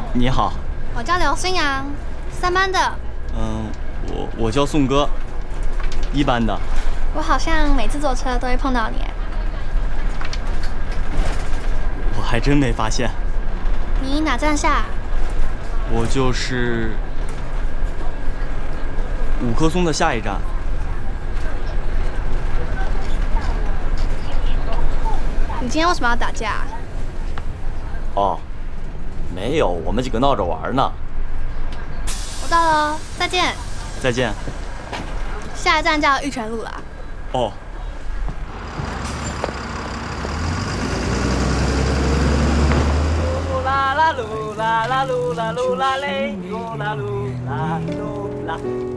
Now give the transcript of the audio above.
你好。 我叫刘新阳，3班的。 我叫宋哥，1班的。 我好像每次坐车都会碰到你。 我还真没发现。 你哪站下？ 我就是5棵松的下一站。 你今天为什么要打架？ 哦，没有，我们几个闹着玩呢。 我到了，再见。 再见。 下一站叫玉泉路啦。 哦。 噜啦啦噜啦啦噜啦噜啦嘞，噜啦噜啦噜啦。